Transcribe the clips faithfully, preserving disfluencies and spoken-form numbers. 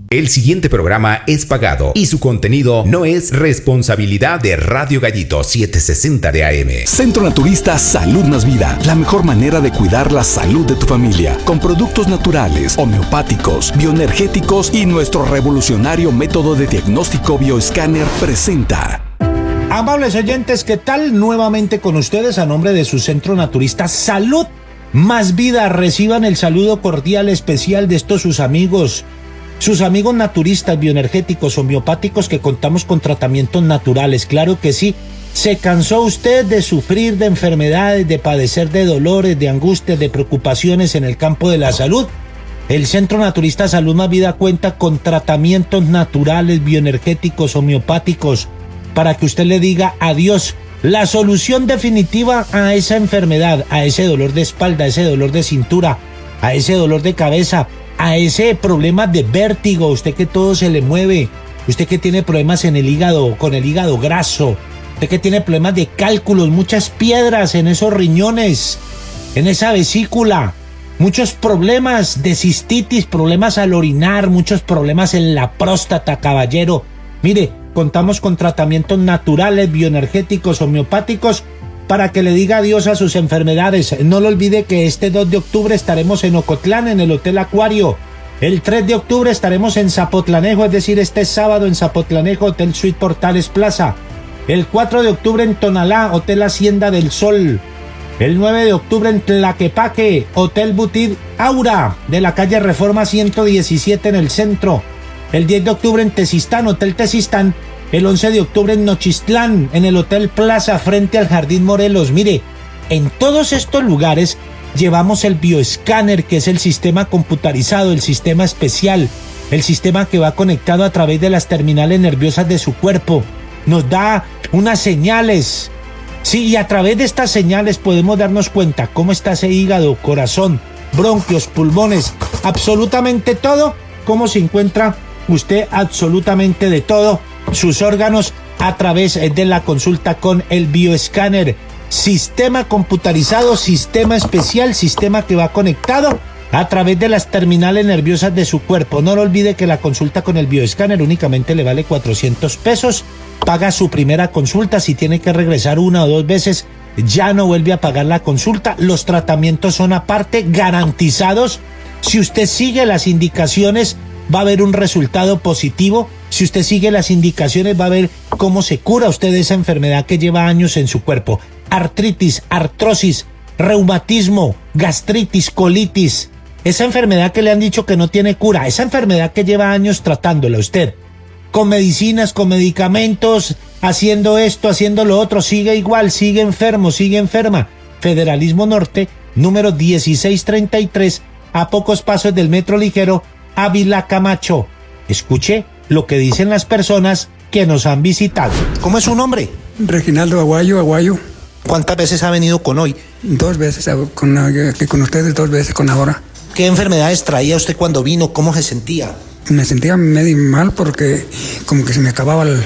El siguiente programa es pagado y su contenido no es responsabilidad de Radio Gallito setecientos sesenta de A M. Centro Naturista Salud Más Vida, la mejor manera de cuidar la salud de tu familia, con productos naturales, homeopáticos, bioenergéticos y nuestro revolucionario método de diagnóstico bioescáner presenta. Amables oyentes, ¿qué tal? Nuevamente con ustedes a nombre de su Centro Naturista Salud Más Vida. Reciban el saludo cordial especial de estos sus amigos, sus amigos naturistas, bioenergéticos, homeopáticos, que contamos con tratamientos naturales. Claro que sí. ¿Se cansó usted de sufrir de enfermedades, de padecer de dolores, de angustias, de preocupaciones en el campo de la salud? El Centro Naturista Salud Más Vida cuenta con tratamientos naturales, bioenergéticos, homeopáticos, para que usted le diga adiós. La solución definitiva a esa enfermedad, a ese dolor de espalda, a ese dolor de cintura, a ese dolor de cabeza, a ese problema de vértigo, usted que todo se le mueve, usted que tiene problemas en el hígado, con el hígado graso, usted que tiene problemas de cálculos, muchas piedras en esos riñones, en esa vesícula, muchos problemas de cistitis, problemas al orinar, muchos problemas en la próstata, caballero. Mire, contamos con tratamientos naturales, bioenergéticos, homeopáticos, para que le diga adiós a sus enfermedades. No lo olvide que este dos de octubre estaremos en Ocotlán, en el Hotel Acuario. El tres de octubre estaremos en Zapotlanejo, es decir, este sábado en Zapotlanejo, Hotel Suite Portales Plaza. El cuatro de octubre en Tonalá, Hotel Hacienda del Sol. El nueve de octubre en Tlaquepaque, Hotel Boutique Aura, de la calle Reforma ciento diecisiete en el centro. El diez de octubre en Tezistán, Hotel Tezistán. El once de octubre en Nochistlán, en el Hotel Plaza, frente al Jardín Morelos. Mire, en todos estos lugares llevamos el bioescáner, que es el sistema computarizado, el sistema especial, el sistema que va conectado a través de las terminales nerviosas de su cuerpo. Nos da unas señales. Sí, y a través de estas señales podemos darnos cuenta cómo está ese hígado, corazón, bronquios, pulmones, absolutamente todo, cómo se encuentra usted absolutamente de todo, sus órganos, a través de la consulta con el bioescáner. Sistema computarizado, sistema especial, sistema que va conectado a través de las terminales nerviosas de su cuerpo. No lo olvide que la consulta con el bioescáner únicamente le vale cuatrocientos pesos. Paga su primera consulta. Si tiene que regresar una o dos veces, ya no vuelve a pagar la consulta. Los tratamientos son aparte, garantizados. Si usted sigue las indicaciones, va a haber un resultado positivo. Si usted sigue las indicaciones, va a ver cómo se cura usted de esa enfermedad que lleva años en su cuerpo. Artritis, artrosis, reumatismo, gastritis, colitis. Esa enfermedad que le han dicho que no tiene cura, esa enfermedad que lleva años tratándola usted. Con medicinas, con medicamentos, haciendo esto, haciendo lo otro, sigue igual, sigue enfermo, sigue enferma. Federalismo Norte, número dieciséis treinta y tres, a pocos pasos del Metro Ligero, Ávila Camacho. Escuche lo que dicen las personas que nos han visitado. ¿Cómo es su nombre? Reginaldo Aguayo, Aguayo. ¿Cuántas veces ha venido con hoy? Dos veces, con, aquí con ustedes, dos veces con ahora. ¿Qué enfermedades traía usted cuando vino? ¿Cómo se sentía? Me sentía medio mal porque como que se me acababa el,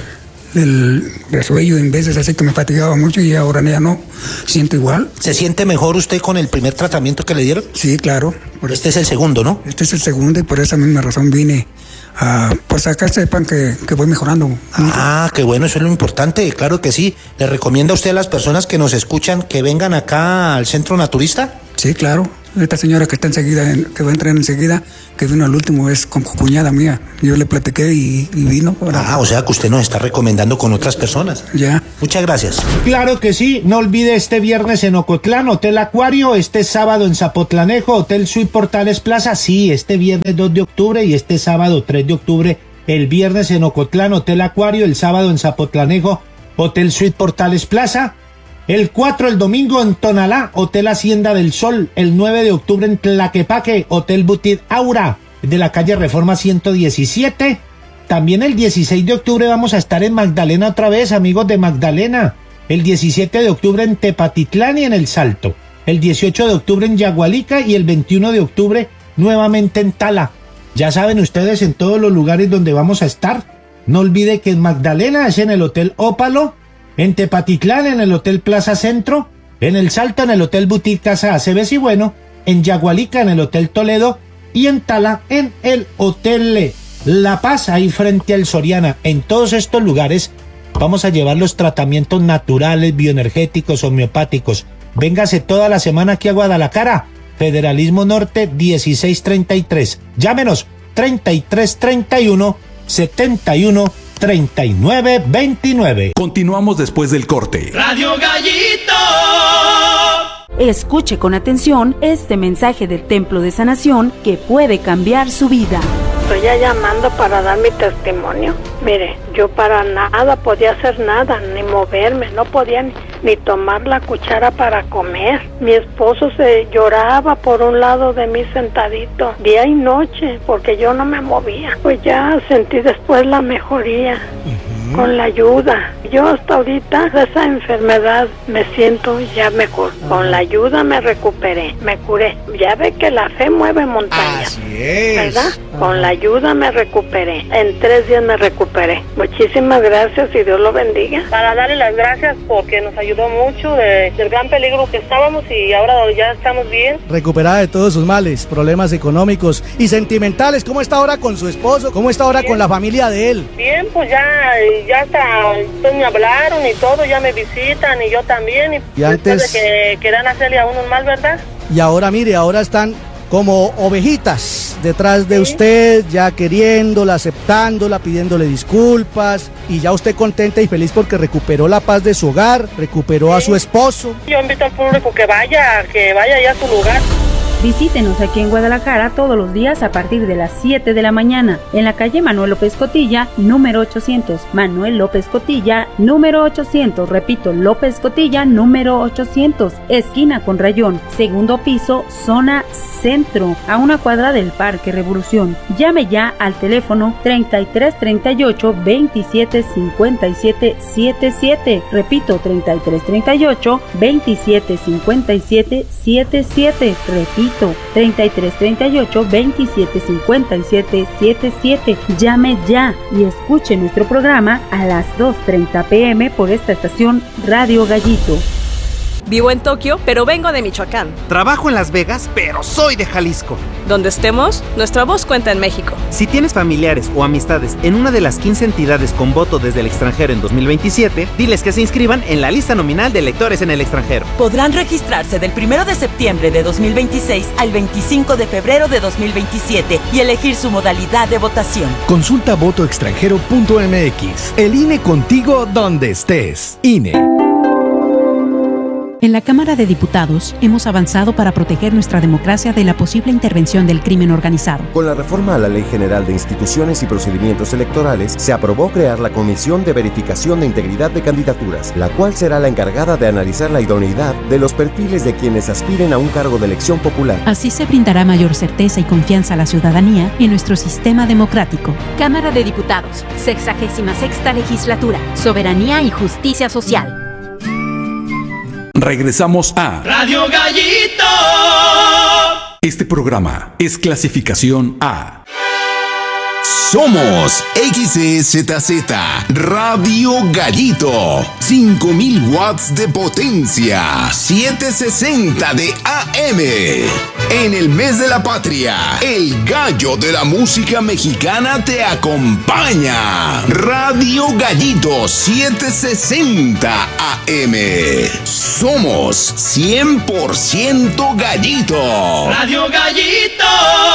el resuello, en veces así que me fatigaba mucho, y ahora ya no, siento igual. ¿Se siente mejor usted con el primer tratamiento que le dieron? Sí, claro. Por este es el segundo, ¿no? Este es el segundo, y por esa misma razón vine a, pues acá sepan que, que voy mejorando. Ah, qué bueno, eso es lo importante, claro que sí. ¿Le recomienda usted a las personas que nos escuchan que vengan acá al Centro Naturista? Sí, claro. Esta señora que está enseguida, que va a entrar enseguida, que vino al último, es con cuñada mía. Yo le platiqué y, y vino. Para... Ah, o sea que usted nos está recomendando con otras personas. Ya. Muchas gracias. Claro que sí. No olvide este viernes en Ocotlán, Hotel Acuario. Este sábado en Zapotlanejo, Hotel Suite Portales Plaza. Sí, este viernes dos de octubre y este sábado tres de octubre. El viernes en Ocotlán, Hotel Acuario. El sábado en Zapotlanejo, Hotel Suite Portales Plaza. El cuatro, el domingo en Tonalá, Hotel Hacienda del Sol. El nueve de octubre en Tlaquepaque, Hotel Boutique Aura, de la calle Reforma ciento diecisiete. También el dieciséis de octubre vamos a estar en Magdalena otra vez, amigos de Magdalena. El diecisiete de octubre en Tepatitlán y en El Salto. El dieciocho de octubre en Yagualica y el veintiuno de octubre nuevamente en Tala. Ya saben ustedes en todos los lugares donde vamos a estar. No olvide que en Magdalena es en el Hotel Ópalo, en Tepatitlán en el Hotel Plaza Centro, en El Salto en el Hotel Boutique Casa Aceves y Bueno, en Yagualica en el Hotel Toledo y en Tala en el Hotel La Paz, ahí frente al Soriana. En todos estos lugares vamos a llevar los tratamientos naturales, bioenergéticos, homeopáticos. Véngase toda la semana aquí a Guadalajara. Federalismo Norte dieciséis treinta y tres. Llámenos treinta y tres treinta y uno setenta y uno treinta y nueve veintinueve. Continuamos después del corte. Radio Gallito. Escuche con atención este mensaje del Templo de Sanación que puede cambiar su vida. Estoy ya llamando para dar mi testimonio. Mire, yo para nada podía hacer nada, ni moverme, no podía ni, ni tomar la cuchara para comer. Mi esposo se lloraba por un lado de mí sentadito, día y noche, porque yo no me movía. Pues ya sentí después la mejoría. Uh-huh. Con la ayuda. Yo hasta ahorita de esa enfermedad me siento ya mejor. Uh-huh. Con la ayuda me recuperé, me curé. Ya ve que la fe mueve montañas. Así es. ¿Verdad? Uh-huh. Con la ayuda me recuperé. En tres días me recuperé. Muchísimas gracias y Dios lo bendiga. Para darle las gracias porque nos ayudó mucho de, del gran peligro que estábamos y ahora ya estamos bien. Recuperada de todos sus males, problemas económicos y sentimentales. ¿Cómo está ahora con su esposo? ¿Cómo está ahora bien con la familia de él? Bien, pues ya, ya hasta pues me hablaron y todo, ya me visitan y yo también. Y, y antes después de que querían hacerle a uno mal, ¿verdad? Y ahora mire, ahora están como ovejitas detrás de ¿sí? usted, ya queriéndola, aceptándola, pidiéndole disculpas, y ya usted contenta y feliz porque recuperó la paz de su hogar, recuperó ¿sí? a su esposo. Yo invito al público que vaya, que vaya ya a su lugar. Visítenos aquí en Guadalajara todos los días a partir de las siete de la mañana, en la calle Manuel López Cotilla, número ochocientos. Manuel López Cotilla, número ochocientos. Repito, López Cotilla, número ochocientos. Esquina con Rayón, segundo piso, zona centro, a una cuadra del Parque Revolución. Llame ya al teléfono treinta y tres treinta y ocho veintisiete cincuenta y siete setenta y siete. Repito, treinta y tres treinta y ocho veintisiete cincuenta y siete setenta y siete. Repito, treinta y tres treinta y ocho veintisiete cincuenta y siete setenta y siete. Llame ya y escuche nuestro programa a las dos treinta pm por esta estación Radio Gallito. Vivo en Tokio, pero vengo de Michoacán. Trabajo en Las Vegas, pero soy de Jalisco. Donde estemos, nuestra voz cuenta en México. Si tienes familiares o amistades en una de las quince entidades con voto desde el extranjero en dos mil veintisiete, diles que se inscriban en la lista nominal de electores en el extranjero. Podrán registrarse del primero de septiembre de dos mil veintiséis al veinticinco de febrero de dos mil veintisiete y elegir su modalidad de votación. Consulta voto extranjero punto m x. El I N E contigo donde estés. I N E. En la Cámara de Diputados hemos avanzado para proteger nuestra democracia de la posible intervención del crimen organizado. Con la reforma a la Ley General de Instituciones y Procedimientos Electorales, se aprobó crear la Comisión de Verificación de Integridad de Candidaturas, la cual será la encargada de analizar la idoneidad de los perfiles de quienes aspiren a un cargo de elección popular. Así se brindará mayor certeza y confianza a la ciudadanía en nuestro sistema democrático. Cámara de Diputados, sexagésima sexta legislatura, Soberanía y Justicia Social. Regresamos a Radio Gallito. Este programa es clasificación A. Somos X E Z Z Radio Gallito, cinco mil watts de potencia, setecientos sesenta de A M. En el mes de la patria, el gallo de la música mexicana te acompaña. Radio Gallito setecientos sesenta A M. Somos cien por ciento gallito. Radio Gallito.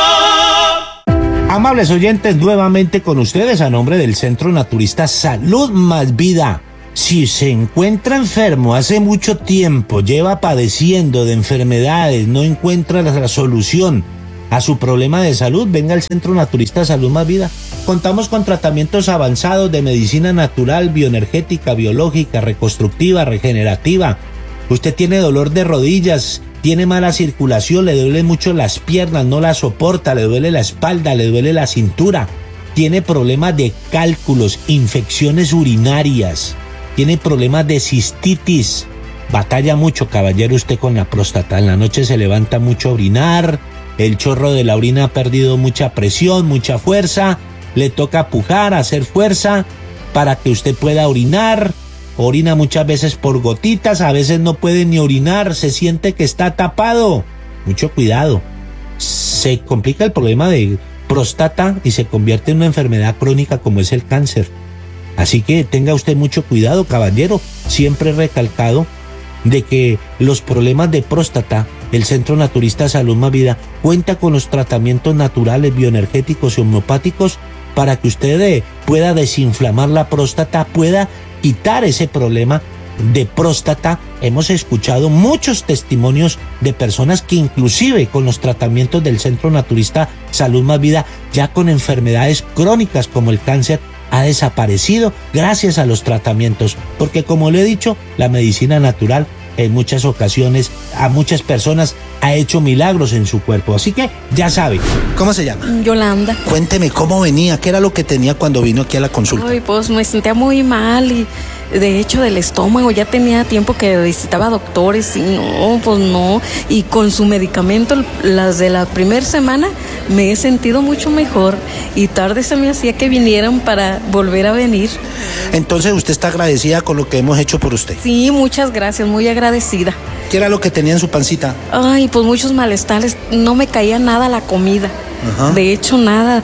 Amables oyentes, nuevamente con ustedes a nombre del Centro Naturista Salud Más Vida. Si se encuentra enfermo hace mucho tiempo, lleva padeciendo de enfermedades, no encuentra la solución a su problema de salud, venga al Centro Naturista Salud Más Vida. Contamos con tratamientos avanzados de medicina natural, bioenergética, biológica, reconstructiva, regenerativa. Usted tiene dolor de rodillas, tiene mala circulación, le duelen mucho las piernas, no las soporta, le duele la espalda, le duele la cintura, tiene problemas de cálculos, infecciones urinarias, tiene problemas de cistitis, batalla mucho, caballero, usted con la próstata, en la noche se levanta mucho a orinar, el chorro de la orina ha perdido mucha presión, mucha fuerza, le toca pujar, hacer fuerza para que usted pueda orinar. Orina muchas veces por gotitas, a veces no puede ni orinar, se siente que está tapado. Mucho cuidado. Se complica el problema de próstata y se convierte en una enfermedad crónica como es el cáncer. Así que tenga usted mucho cuidado, caballero. Siempre he recalcado de que los problemas de próstata, el Centro Naturista Salud Más Vida cuenta con los tratamientos naturales, bioenergéticos y homeopáticos para que usted pueda desinflamar la próstata, pueda quitar ese problema de próstata. Hemos escuchado muchos testimonios de personas que inclusive con los tratamientos del Centro Naturista Salud Más Vida, ya con enfermedades crónicas como el cáncer, ha desaparecido gracias a los tratamientos, porque como le he dicho, la medicina natural en muchas ocasiones a muchas personas ha hecho milagros en su cuerpo. Así que ya sabe. ¿Cómo se llama? Yolanda. Cuénteme cómo venía, qué era lo que tenía cuando vino aquí a la consulta. Ay, pues me sentía muy mal y de hecho del estómago, ya tenía tiempo que visitaba doctores y no, pues no, y con su medicamento, las de la primera semana, me he sentido mucho mejor y tarde se me hacía que vinieran para volver a venir. Entonces usted está agradecida con lo que hemos hecho por usted. Sí, muchas gracias, muy agradecida. ¿Qué era lo que tenía en su pancita? Ay, pues muchos malestares, no me caía nada la comida. Ajá. De hecho nada,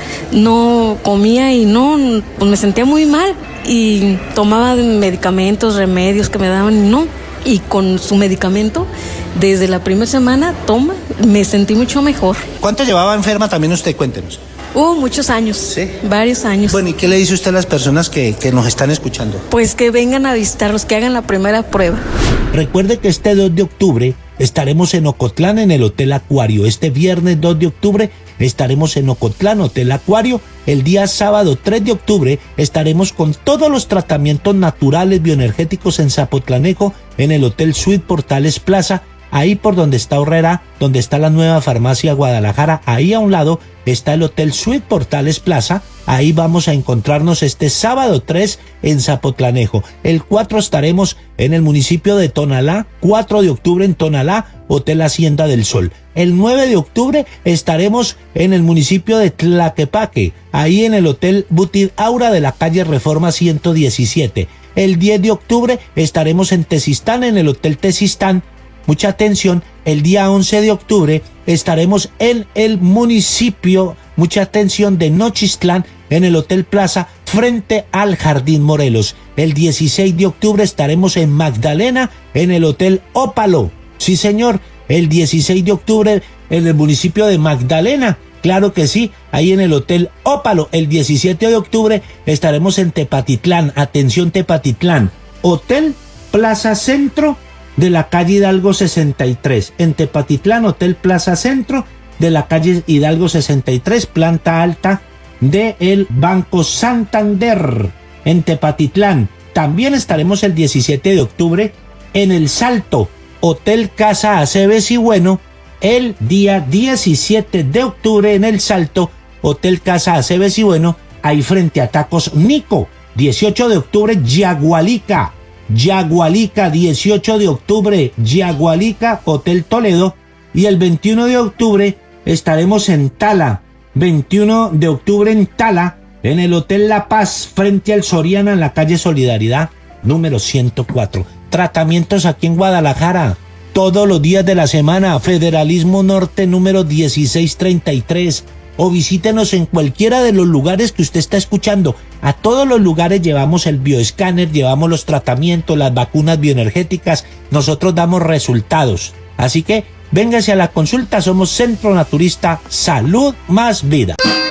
no comía y no, pues me sentía muy mal y tomaba medicamentos, remedios que me daban y no, y con su medicamento desde la primera semana toma, me sentí mucho mejor. ¿Cuánto llevaba enferma también usted? Cuéntenos. Uh, muchos años, ¿sí? Varios años. Bueno, ¿y qué le dice usted a las personas que, que nos están escuchando? Pues que vengan a visitarlos, que hagan la primera prueba. Recuerde que este dos de octubre estaremos en Ocotlán en el Hotel Acuario. Este viernes dos de octubre estaremos en Ocotlán, Hotel Acuario. El día sábado tres de octubre estaremos con todos los tratamientos naturales bioenergéticos en Zapotlanejo en el Hotel Suite Portales Plaza. Ahí por donde está Horrera, donde está la nueva farmacia Guadalajara, ahí a un lado está el Hotel Suite Portales Plaza. Ahí vamos a encontrarnos este sábado tres en Zapotlanejo. El cuatro estaremos en el municipio de Tonalá, cuatro de octubre en Tonalá, Hotel Hacienda del Sol. El nueve de octubre estaremos en el municipio de Tlaquepaque, ahí en el Hotel Butit Aura de la calle Reforma ciento diecisiete. El diez de octubre estaremos en Tezistán, en el Hotel Tezistán. Mucha atención, el día once de octubre estaremos en el municipio, mucha atención, de Nochistlán, en el Hotel Plaza, frente al Jardín Morelos. El dieciséis de octubre estaremos en Magdalena, en el Hotel Ópalo. Sí, señor, el dieciséis de octubre en el municipio de Magdalena. Claro que sí, ahí en el Hotel Ópalo. El diecisiete de octubre estaremos en Tepatitlán. Atención, Tepatitlán. Hotel Plaza Centro de la calle Hidalgo sesenta y tres. En Tepatitlán, Hotel Plaza Centro de la calle Hidalgo sesenta y tres, planta alta de el Banco Santander. En Tepatitlán. También estaremos el diecisiete de octubre en El Salto, Hotel Casa Aceves y Bueno. El día diecisiete de octubre en El Salto, Hotel Casa Aceves y Bueno, ahí frente a Tacos Nico. dieciocho de octubre, Yagualica. Yagualica, dieciocho de octubre, Yagualica, Hotel Toledo. Y el veintiuno de octubre estaremos en Tala. veintiuno de octubre en Tala, en el Hotel La Paz, frente al Soriana, en la calle Solidaridad, número ciento cuatro. Tratamientos aquí en Guadalajara, todos los días de la semana. Federalismo Norte, número dieciséis treinta y tres. O visítenos en cualquiera de los lugares que usted está escuchando. A todos los lugares llevamos el bioescáner, llevamos los tratamientos, las vacunas bioenergéticas. Nosotros damos resultados. Así que véngase a la consulta. Somos Centro Naturista Salud Más Vida.